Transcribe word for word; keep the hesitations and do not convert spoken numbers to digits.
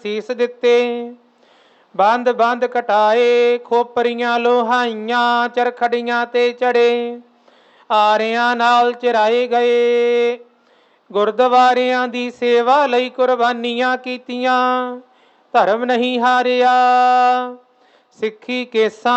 ਸੀਸ ਦਿੱਤੇ। ਬੰਦ ਬੰਦ ਕਟਾਏ, ਖੋਪਰੀਆਂ ਲੋਹਾਈਆਂ, ਚਰਖੜੀਆਂ ਤੇ ਚੜੇ, ਆਰਿਆਂ ਨਾਲ ਚਰਾਏ ਗਏ। ਗੁਰਦੁਆਰਿਆਂ ਦੀ ਸੇਵਾ ਲਈ ਕੁਰਬਾਨੀਆਂ ਕੀਤੀਆਂ, ਧਰਮ ਨਹੀਂ ਹਾਰਿਆ। ਸਿੱਖੀ ਕੇਸਾਂ